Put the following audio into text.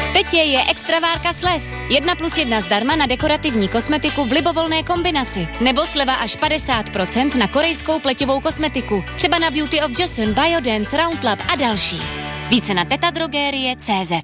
Teď je extra várka slev. 1+1 zdarma na dekorativní kosmetiku v libovolné kombinaci. Nebo sleva až 50% na korejskou pletivou kosmetiku. Třeba na Beauty of Joseon, Biodance, Roundlab a další. Více na tetadrogerie.cz.